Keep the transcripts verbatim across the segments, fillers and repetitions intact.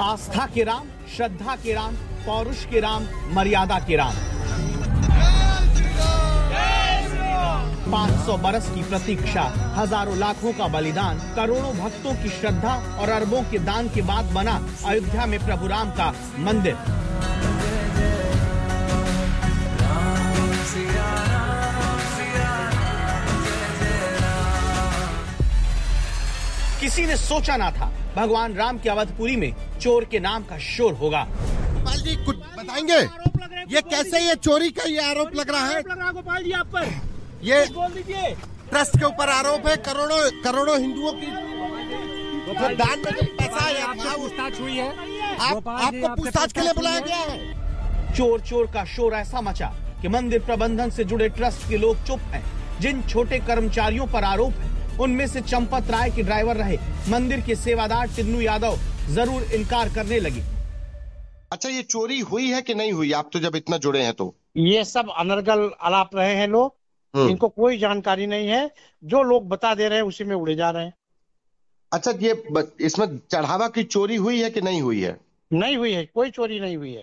आस्था के राम, श्रद्धा के राम, पौरुष के राम, मर्यादा के राम। पाँच सौ बरस की प्रतीक्षा, हजारों लाखों का बलिदान, करोड़ों भक्तों की श्रद्धा और अरबों के दान के बाद बना अयोध्या में प्रभु राम का मंदिर। किसी ने सोचा ना था भगवान राम की अवधपुरी में चोर के नाम का शोर होगा। गोपाल जी कुछ बताएंगे, ये कैसे ये चोरी का ये आरोप लग रहा है? गोपाल जी आप पर ये बोल दीजिए। ट्रस्ट के ऊपर आरोप है, करोड़ों करोड़ों हिंदुओं की तो दान में जो पैसा है आपसे पूछताछ हुई है, आप आपको पूछताछ के लिए बुलाया गया है। चोर चोर का शोर ऐसा मचा कि मंदिर प्रबंधन से जुड़े ट्रस्ट के लोग चुप हैं। जिन छोटे कर्मचारियों पर आरोप है उनमें से चंपत राय के ड्राइवर रहे मंदिर के सेवादार टिन्नू यादव जरूर इनकार करने लगे। अच्छा, ये चोरी हुई है कि नहीं हुई? आप तो जब इतना जुड़े हैं तो ये सब अनर्गल आलाप रहे हैं लोग, इनको कोई जानकारी नहीं है। जो लोग बता दे रहे हैं उसी में उड़े जा रहे हैं। अच्छा, ये इसमें चढ़ावा की चोरी हुई है कि नहीं हुई है? नहीं हुई है, कोई चोरी नहीं हुई है।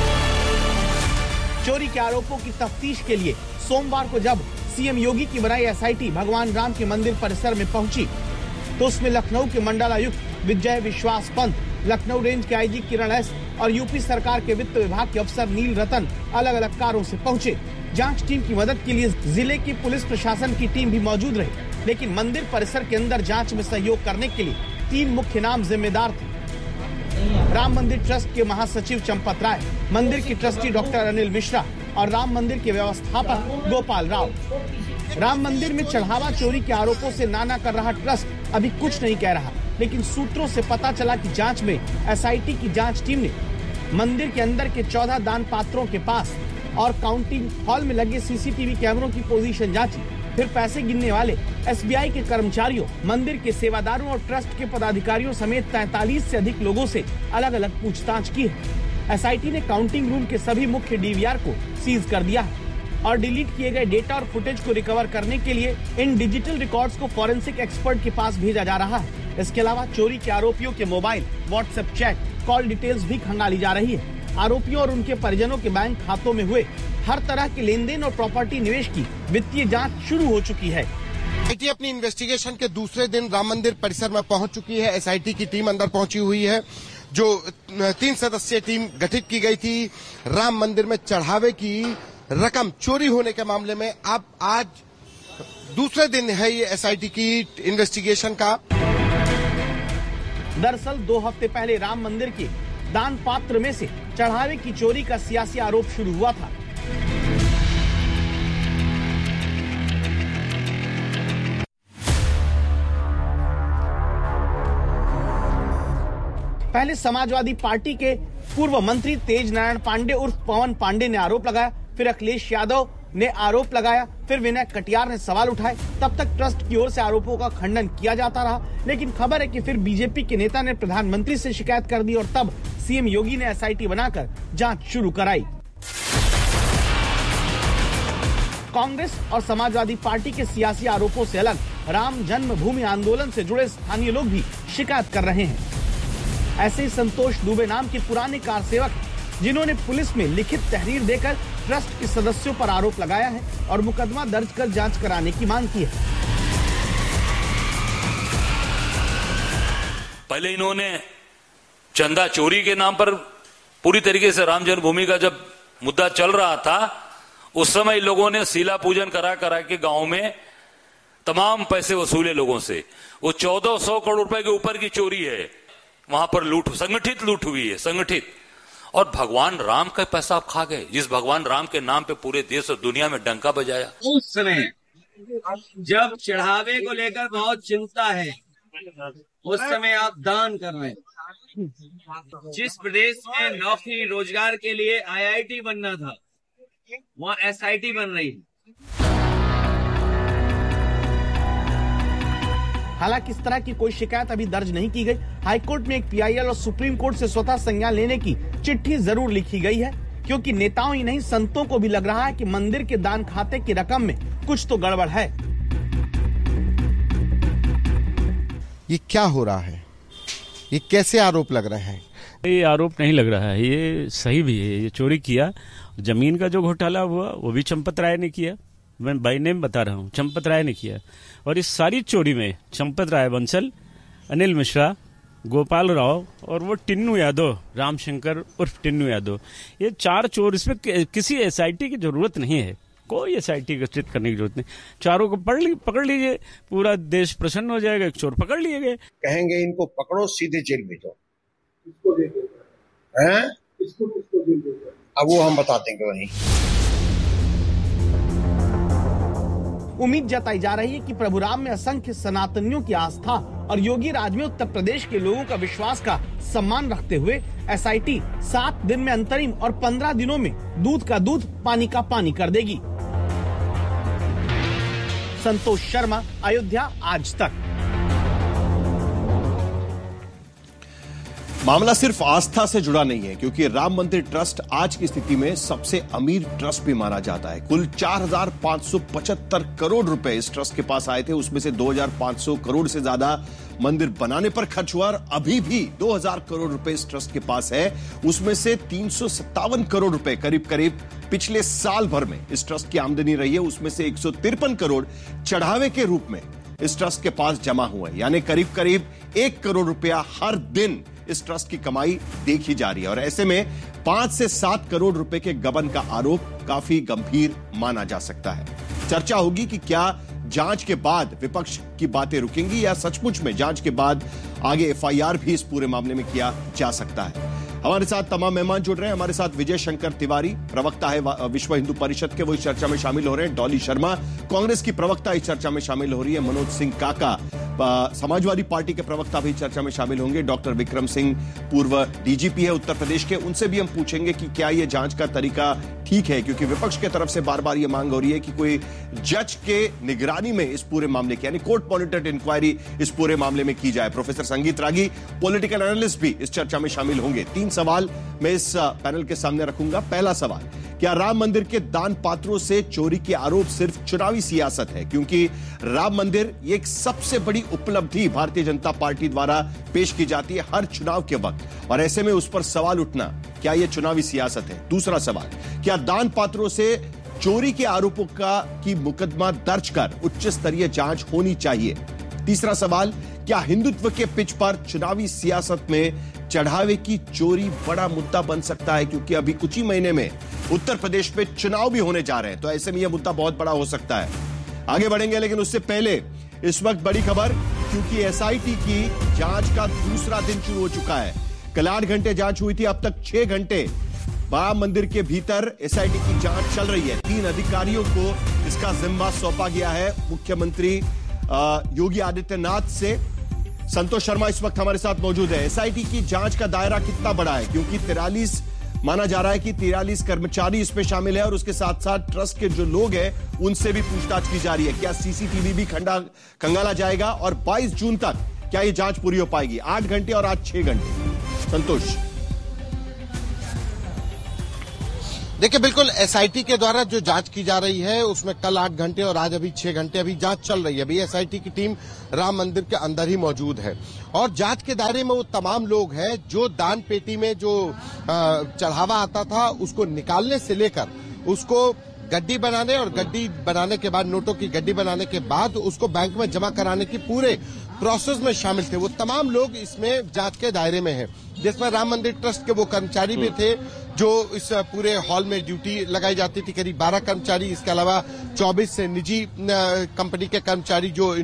चोरी के आरोपों की तफ्तीश के लिए सोमवार को जब सीएम योगी की बनाई एसआईटी भगवान राम के मंदिर परिसर में पहुंची तो उसमें लखनऊ के मंडलायुक्त विजय विश्वास पंत, लखनऊ रेंज के आईजी किरण एस और यूपी सरकार के वित्त विभाग के अफसर नील रतन अलग अलग कारों से पहुंचे। जांच टीम की मदद के लिए जिले की पुलिस प्रशासन की टीम भी मौजूद रही, लेकिन मंदिर परिसर के अंदर जांच में सहयोग करने के लिए तीन मुख्य नाम जिम्मेदार थे। राम मंदिर ट्रस्ट के महासचिव चंपत राय, मंदिर के ट्रस्टी डॉक्टर अनिल मिश्रा और राम मंदिर के व्यवस्थापक गोपाल राव। राम मंदिर में चढ़ावा चोरी के आरोपों से नाना कर रहा ट्रस्ट अभी कुछ नहीं कह रहा, लेकिन सूत्रों से पता चला कि जांच में एसआईटी की जांच टीम ने मंदिर के अंदर के चौदह दान पात्रों के पास और काउंटिंग हॉल में लगे सीसीटीवी कैमरों की पोजीशन जांची। फिर पैसे गिनने वाले एसबीआई के कर्मचारियों, मंदिर के सेवादारों और ट्रस्ट के पदाधिकारियों समेत तैंतालीस से अधिक लोगों से अलग अलग पूछताछ की है। एसआईटी ने काउंटिंग रूम के सभी मुख्य डीवीआर को सीज कर दिया है और डिलीट किए गए डेटा और फुटेज को रिकवर करने के लिए इन डिजिटल रिकॉर्ड्स को फॉरेंसिक एक्सपर्ट के पास भेजा जा रहा है। इसके अलावा चोरी के आरोपियों के mobile, WhatsApp chat, call details भी खंगाली जा रही है। आरोपियों और उनके परिजनों के बैंक खातों में हुए हर तरह के लेन देन और प्रॉपर्टी निवेश की वित्तीय जांच शुरू हो चुकी है। एसआईटी अपनी इन्वेस्टिगेशन के दूसरे दिन राम मंदिर परिसर में पहुंच चुकी है। एसआईटी की टीम अंदर पहुंची हुई है। जो तीन सदस्यीय टीम गठित की गई थी राम मंदिर में चढ़ावे की रकम चोरी होने के मामले में, अब आज दूसरे दिन है ये एसआईटी की इन्वेस्टिगेशन का। दरअसल दो हफ्ते पहले राम मंदिर के दान पात्र में से चढ़ावे की चोरी का सियासी आरोप शुरू हुआ था। पहले समाजवादी पार्टी के पूर्व मंत्री तेज नारायण पांडे उर्फ पवन पांडे ने आरोप लगाया, फिर अखिलेश यादव ने आरोप लगाया, फिर विनय कटियार ने सवाल उठाए। तब तक ट्रस्ट की ओर से आरोपों का खंडन किया जाता रहा, लेकिन खबर है कि फिर बीजेपी के नेता ने प्रधानमंत्री से शिकायत कर दी और तब सीएम योगी ने एसआईटी बनाकर जांच शुरू कराई। कांग्रेस और समाजवादी पार्टी के सियासी आरोपों से अलग राम जन्मभूमि आंदोलन से जुड़े स्थानीय लोग भी शिकायत कर रहे हैं। ऐसे ही संतोष दुबे नाम के पुराने कार सेवक जिन्होंने पुलिस में लिखित तहरीर देकर ट्रस्ट के सदस्यों पर आरोप लगाया है और मुकदमा दर्ज कर जांच कराने की मांग की है। पहले इन्होंने चंदा चोरी के नाम पर पूरी तरीके से राम जन्मभूमि का जब मुद्दा चल रहा था उस समय इन लोगों ने शीला पूजन करा करा के गांव में तमाम पैसे वसूले लोगों से। वो चौदह सौ करोड़ रुपए के ऊपर की चोरी है, वहां पर लूट, संगठित लूट हुई है, संगठित। और भगवान राम का पैसा आप खा गए, जिस भगवान राम के नाम पे पूरे देश और दुनिया में डंका बजाया। उस समय जब चढ़ावे को लेकर बहुत चिंता है, उस समय आप दान कर रहे हैं। जिस प्रदेश में नौकरी रोजगार के लिए आईआईटी बनना था वहाँ एसआईटी बन रही है। हालांकि इस तरह की कोई शिकायत अभी दर्ज नहीं की गई। हाईकोर्ट में एक पीआईएल और सुप्रीम कोर्ट से स्वतः संज्ञान लेने की चिट्ठी जरूर लिखी गई है, क्योंकि नेताओं ही नहीं संतों को भी लग रहा है कि मंदिर के दान खाते की रकम में कुछ तो गड़बड़ है। ये क्या हो रहा है? ये कैसे आरोप लग रहे हैं? ये आरोप नहीं लग रहा है, ये सही भी है। ये चोरी किया, जमीन का जो घोटाला हुआ वो भी चंपत राय ने किया, मैं बाई नेम बता रहा हूँ, चंपत राय ने किया। और इस सारी चोरी में चंपत राय बंसल, अनिल मिश्रा, गोपाल राव और वो टिन्नू यादव, रामशंकर उर्फ टिन्नू यादव, ये चार चोर। इसमें किसी एसआईटी की जरूरत नहीं है, कोई एसआईटी गठित करने की जरूरत नहीं। चारों को पकड़ ली पकड़ लीजिए, पूरा देश प्रसन्न हो जाएगा। एक चोर पकड़ लिए गए, कहेंगे इनको पकड़ो, सीधे जेल भेजो। किसको जेल भेजो हैं? किसको किसको जेल भेजो? अब वो हम बता देंगे वहीं। उम्मीद जताई जा रही है कि प्रभु राम में असंख्य सनातनियों की आस्था और योगी राज में उत्तर प्रदेश के लोगों का विश्वास का सम्मान रखते हुए एसआईटी सात दिन में अंतरिम और पंद्रह दिनों में दूध का दूध, पानी का पानी कर देगी। संतोष शर्मा, अयोध्या आज तक। मामला सिर्फ आस्था से जुड़ा नहीं है, क्योंकि राम मंदिर ट्रस्ट आज की स्थिति में सबसे अमीर ट्रस्ट भी माना जाता है। कुल चार हजार पांच सौ पचहत्तर करोड़ रुपए इस ट्रस्ट के पास आए थे, उसमें से दो हजार पांच सौ करोड़ से ज्यादा मंदिर बनाने पर खर्च हुआ और अभी भी दो हजार करोड़ रुपए इस ट्रस्ट के पास है। उसमें से तीन सौ सत्तावन करोड़ रुपए करीब करीब पिछले साल भर में इस ट्रस्ट की आमदनी रही है। उसमें से एक सौ तिरपन करोड़ चढ़ावे के रूप में इस ट्रस्ट के पास जमा हुआ है, यानी करीब करीब एक करोड़ रुपया हर दिन इस ट्रस्ट की कमाई देखी जा रही है। और ऐसे में पांच से सात करोड़ रुपए के गबन का आरोप काफी गंभीर माना जा सकता है। चर्चा होगी कि क्या जांच के बाद विपक्ष की बातें रुकेंगी या सचमुच में जांच के बाद आगे एफआईआर भी इस पूरे मामले में किया जा सकता है। हमारे साथ तमाम मेहमान जुड़ रहे हैं। हमारे साथ विजय शंकर तिवारी, प्रवक्ता है विश्व हिंदू परिषद के, वो इस चर्चा में शामिल हो रहे हैं। डॉली शर्मा, कांग्रेस की प्रवक्ता, इस चर्चा में शामिल हो रही है। मनोज सिंह काका, समाजवादी पार्टी के प्रवक्ता, भी चर्चा में शामिल होंगे। डॉक्टर विक्रम सिंह, पूर्व डीजीपी है उत्तर प्रदेश के, उनसे भी हम पूछेंगे कि क्या यह जांच का तरीका ठीक है, क्योंकि विपक्ष की तरफ से बार बार यह मांग हो रही है कि कोई जज के निगरानी में इस पूरे मामले की, यानी कोर्ट मॉनिटर्ड इंक्वायरी इस पूरे मामले में की जाए। प्रोफेसर संगीत रागी, पॉलिटिकल एनालिस्ट, भी इस चर्चा में शामिल होंगे। तीन सवाल मैं इस पैनल के सामने रखूंगा। पहला सवाल, क्या राम मंदिर के दान पात्रों से चोरी के आरोप सिर्फ चुनावी सियासत है? क्योंकि राम मंदिर ये एक सबसे बड़ी उपलब्धि भारतीय जनता पार्टी द्वारा पेश की जाती है हर चुनाव के वक्त, और ऐसे में उस पर सवाल उठना, क्या यह चुनावी सियासत है? दूसरा सवाल, क्या दान पात्रों से चोरी के आरोपों का की मुकदमा दर्ज कर उच्च स्तरीय जांच होनी चाहिए? तीसरा सवाल, क्या हिंदुत्व के पिच पर चुनावी सियासत में चढ़ावे की चोरी बड़ा मुद्दा बन सकता है? क्योंकि अभी कुछ ही महीने में उत्तर प्रदेश में चुनाव भी होने जा रहे हैं, तो ऐसे में यह मुद्दा बहुत बड़ा हो सकता है। आगे बढ़ेंगे, लेकिन उससे पहले इस वक्त बड़ी खबर, क्योंकि एसआईटी की जांच का दूसरा दिन शुरू हो चुका है। कल आठ घंटे जांच हुई थी, अब तक छह घंटे राम मंदिर के भीतर एसआईटी की जांच चल रही है। तीन अधिकारियों को इसका जिम्मा सौंपा गया है मुख्यमंत्री योगी आदित्यनाथ से। संतोष शर्मा इस वक्त हमारे साथ मौजूद है। एसआईटी की जांच का दायरा कितना बड़ा है, क्योंकि तिरालीस माना जा रहा है कि तिरालीस कर्मचारी इसमें शामिल है और उसके साथ साथ ट्रस्ट के जो लोग हैं उनसे भी पूछताछ की जा रही है। क्या सीसीटीवी भी खंडा खंगाला जाएगा और बाईस जून तक क्या ये जांच पूरी हो पाएगी? आठ घंटे और आज छह घंटे। संतोष, देखिए, बिल्कुल एसआईटी के द्वारा जो जांच की जा रही है उसमें कल आठ घंटे और आज अभी छह घंटे अभी जांच चल रही है। अभी एसआईटी की टीम राम मंदिर के अंदर ही मौजूद है और जांच के दायरे में वो तमाम लोग हैं जो दान पेटी में जो चढ़ावा आता था उसको निकालने से लेकर उसको गड्डी बनाने और गड्डी बनाने के बाद, नोटों की गड्डी बनाने के बाद उसको बैंक में जमा कराने की पूरे प्रोसेस में शामिल थे। वो तमाम लोग इसमें जांच के दायरे में हैं, जिसमें राम मंदिर ट्रस्ट के वो कर्मचारी भी थे जो इस पूरे हॉल में ड्यूटी लगाई जाती थी, करीब बारह कर्मचारी, इसके अलावा चौबीस निजी कंपनी के कर्मचारी जो